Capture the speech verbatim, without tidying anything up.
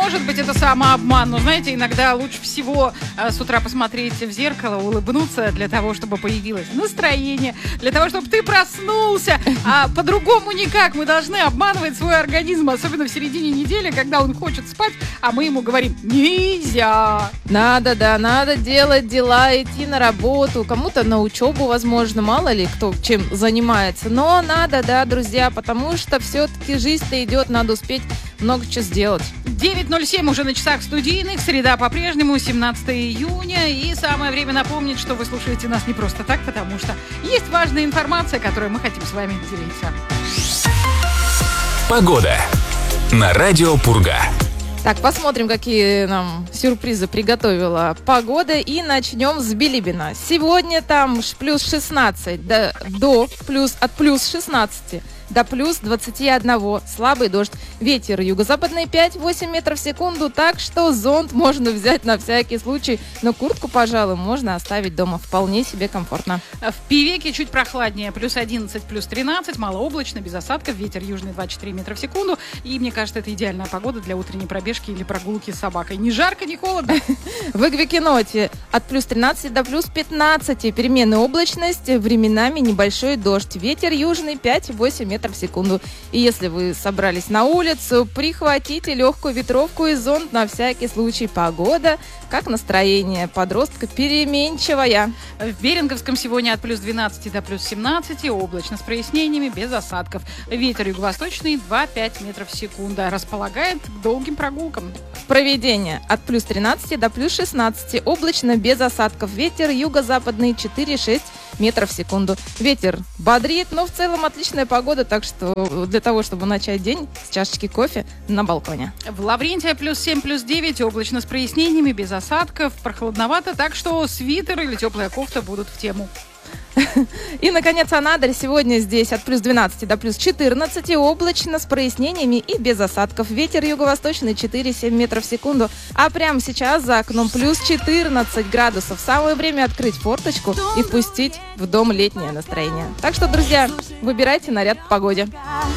может быть, это самообман, но, знаете, иногда лучше всего э, с утра посмотреть в зеркало, улыбнуться для того, чтобы появилось настроение, для того, чтобы ты проснулся. А по-другому никак. Мы должны обманывать свой организм, особенно в середине недели, когда он хочет спать, а мы ему говорим: нельзя. Надо, да, надо делать дела, идти на работу, кому-то на учебу, возможно, мало ли кто чем занимается. Но надо, да, друзья, потому что все-таки жизнь-то идет, надо успеть много чего сделать. девять ноль семь уже на часах студийных, среда по-прежнему, семнадцатого июня. И самое время напомнить, что вы слушаете нас не просто так, потому что есть важная информация, которой мы хотим с вами делиться. Погода на радио Пурга. Так, посмотрим, какие нам сюрпризы приготовила погода. И начнем с Билибина. Сегодня там плюс шестнадцать, до, до плюс, от плюс шестнадцати до плюс двадцати одного. Слабый дождь. Ветер юго-западный пять-восемь метров в секунду, так что зонт можно взять на всякий случай. Но куртку, пожалуй, можно оставить дома. Вполне себе комфортно. В Певеке чуть прохладнее. Плюс одиннадцать, плюс тринадцать. Малооблачно, без осадков. Ветер южный два-четыре метра в секунду. И мне кажется, это идеальная погода для утренней пробежки или прогулки с собакой. Ни жарко, ни холодно. В Игвикиноте от плюс тринадцати до плюс пятнадцати. Переменная облачность, временами небольшой дождь. Ветер южный пять-восемь метров в секунду. И если вы собрались на улицу, прихватите легкую ветровку и зонт на всякий случай. Погода, как настроение подростка, переменчивая. В Беринговском сегодня от плюс двенадцати до плюс семнадцати. Облачно с прояснениями, без осадков. Ветер юго-восточный два-пять метров в секунду. Располагает к долгим прогулкам. В Провидении от плюс тринадцати до плюс шестнадцати. Облачно, без осадков. Ветер юго-западный четыре-шесть метров в секунду. Ветер бодрит, но в целом отличная погода, так что для того, чтобы начать день с чашечки кофе на балконе. В Лаврентия плюс семь, плюс девять, облачно с прояснениями, без осадков, прохладновато, так что свитер или теплая кофта будут в тему. И, наконец, Анадырь. Сегодня здесь от плюс двенадцати до плюс четырнадцати. Облачно, с прояснениями и без осадков. Ветер юго-восточный четыре-семь метров в секунду. А прямо сейчас за окном плюс четырнадцать градусов. Самое время открыть форточку и впустить в дом летнее настроение. Так что, друзья, выбирайте наряд по погоде.